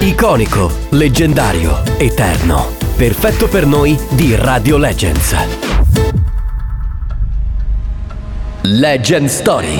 Iconico, leggendario, eterno. Perfetto per noi di Radio Legends. Legend Story.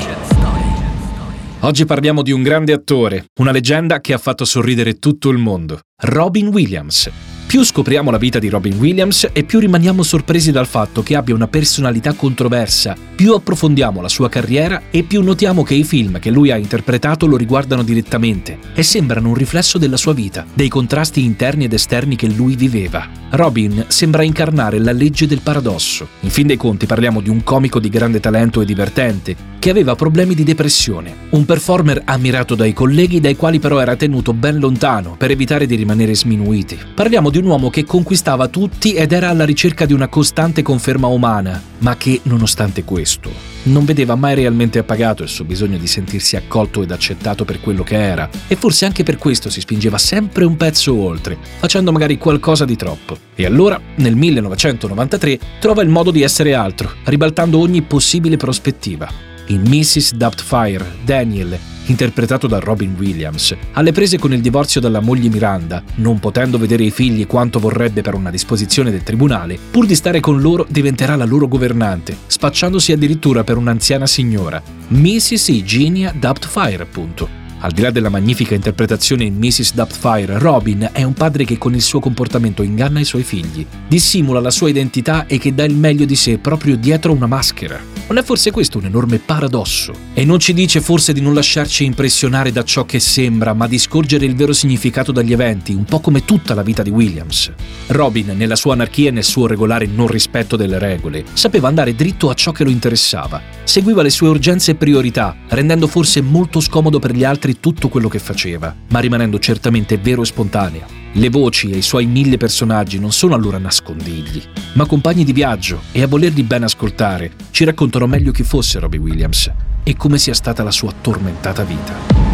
Oggi parliamo di un grande attore, una leggenda che ha fatto sorridere tutto il mondo, Robin Williams. Più scopriamo la vita di Robin Williams e più rimaniamo sorpresi dal fatto che abbia una personalità controversa, più approfondiamo la sua carriera e più notiamo che i film che lui ha interpretato lo riguardano direttamente e sembrano un riflesso della sua vita, dei contrasti interni ed esterni che lui viveva. Robin sembra incarnare la legge del paradosso. In fin dei conti parliamo di un comico di grande talento e divertente, che aveva problemi di depressione, un performer ammirato dai colleghi dai quali però era tenuto ben lontano per evitare di rimanere sminuiti. Parliamo di un uomo che conquistava tutti ed era alla ricerca di una costante conferma umana, ma che, nonostante questo, non vedeva mai realmente appagato il suo bisogno di sentirsi accolto ed accettato per quello che era, e forse anche per questo si spingeva sempre un pezzo oltre, facendo magari qualcosa di troppo. E allora, nel 1993, trova il modo di essere altro, ribaltando ogni possibile prospettiva. In Mrs. Doubtfire, Daniel, interpretato da Robin Williams, alle prese con il divorzio dalla moglie Miranda, non potendo vedere i figli quanto vorrebbe per una disposizione del tribunale, pur di stare con loro diventerà la loro governante, spacciandosi addirittura per un'anziana signora, Mrs. Eugenia Doubtfire, appunto. Al di là della magnifica interpretazione in Mrs. Doubtfire, Robin è un padre che con il suo comportamento inganna i suoi figli, dissimula la sua identità e che dà il meglio di sé proprio dietro una maschera. Non è forse questo un enorme paradosso? E non ci dice forse di non lasciarci impressionare da ciò che sembra, ma di scorgere il vero significato dagli eventi, un po' come tutta la vita di Williams. Robin, nella sua anarchia e nel suo regolare non rispetto delle regole, sapeva andare dritto a ciò che lo interessava. Seguiva le sue urgenze e priorità, rendendo forse molto scomodo per gli altri tutto quello che faceva, ma rimanendo certamente vero e spontaneo. Le voci e i suoi 1000 personaggi non sono allora nascondigli, ma compagni di viaggio, e a volerli ben ascoltare ci raccontano meglio chi fosse Robin Williams e come sia stata la sua tormentata vita.